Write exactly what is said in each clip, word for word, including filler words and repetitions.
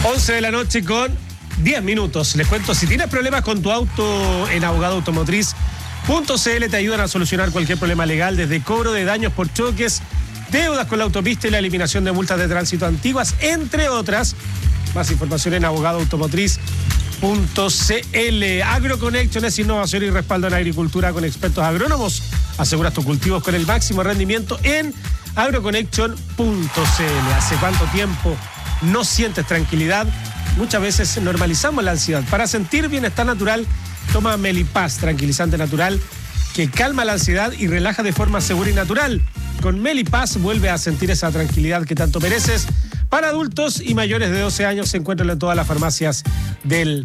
once de la noche con diez minutos. Les cuento, si tienes problemas con tu auto, en Abogado Automotriz punto c l te ayudan a solucionar cualquier problema legal, desde cobro de daños por choques, deudas con la autopista y la eliminación de multas de tránsito antiguas, entre otras. Más información en abogado automotriz punto c l. AgroConnection es innovación y respaldo en agricultura con expertos agrónomos. Aseguras tus cultivos con el máximo rendimiento en agroconnection punto c l. ¿Hace cuánto tiempo no sientes tranquilidad? Muchas veces normalizamos la ansiedad. Para sentir bienestar natural, toma Melipaz, tranquilizante natural que calma la ansiedad y relaja de forma segura y natural. Con Melipaz vuelve a sentir esa tranquilidad que tanto mereces. Para adultos y mayores de doce años se encuentran en todas las farmacias del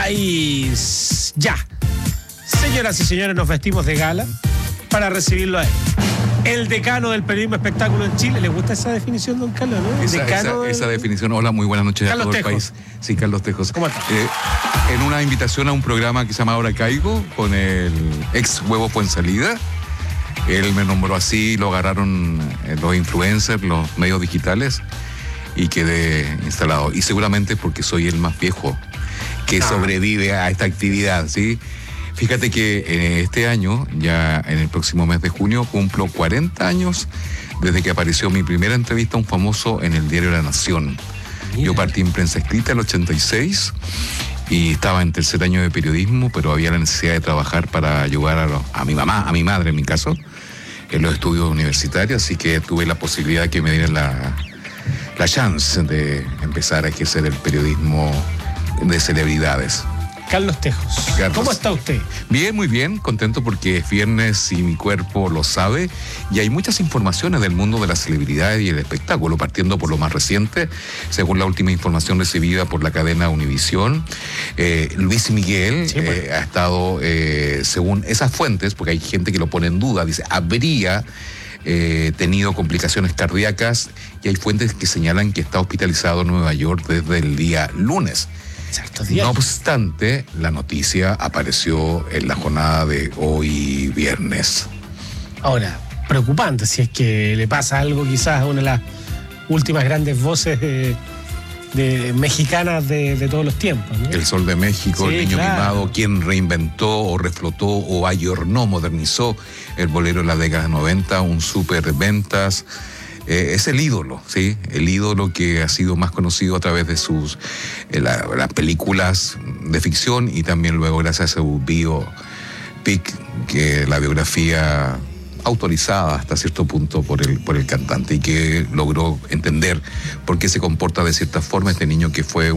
país. Ya. Señoras y señores, nos vestimos de gala para recibirlo a él. El decano del periodismo espectáculo en Chile. ¿Le gusta esa definición, don Carlos? ¿No? Esa, decano esa, esa definición. Hola, muy buenas noches Carlos a todo el Tejos. país. Sí, Carlos Tejos. ¿Cómo está? Eh, en una invitación a un programa que se llama Ahora Caigo, con el ex Huevo Fuensalida. Él me nombró así, lo agarraron los influencers, los medios digitales, y quedé instalado. Y seguramente porque soy el más viejo que ah. sobrevive a esta actividad, ¿sí? Fíjate que eh, este año, ya en el próximo mes de junio, cumplo cuarenta años desde que apareció mi primera entrevista a un famoso en el diario La Nación. Mira. Yo partí en prensa escrita en el ochenta y seis y estaba en tercer año de periodismo, pero había la necesidad de trabajar para ayudar a, lo, a mi mamá, a mi madre en mi caso, en los estudios universitarios, así que tuve la posibilidad que me dieran la, la chance de empezar a ejercer el periodismo de celebridades. Carlos Tejos, Carlos. ¿Cómo está usted? Bien, muy bien, contento porque es viernes y mi cuerpo lo sabe, y hay muchas informaciones del mundo de las celebridades y el espectáculo, partiendo por lo más reciente. Según la última información recibida por la cadena Univisión, eh, Luis Miguel sí, pues. eh, ha estado, eh, según esas fuentes, porque hay gente que lo pone en duda, dice, habría eh, tenido complicaciones cardíacas, y hay fuentes que señalan que está hospitalizado en Nueva York desde el día lunes. No obstante, la noticia apareció en la jornada de hoy viernes. Ahora, preocupante si es que le pasa algo quizás a una de las últimas grandes voces de, de mexicanas de, de todos los tiempos, ¿no? El Sol de México, sí, el niño claro. mimado, quien reinventó o reflotó o ayornó, modernizó el bolero de la década de noventa, un súper ventas. Eh, es el ídolo, ¿sí? El ídolo que ha sido más conocido a través de sus eh, la, las películas de ficción, y también luego gracias a su biopic, que la biografía autorizada hasta cierto punto por el, por el cantante, y que logró entender por qué se comporta de cierta forma este niño que fue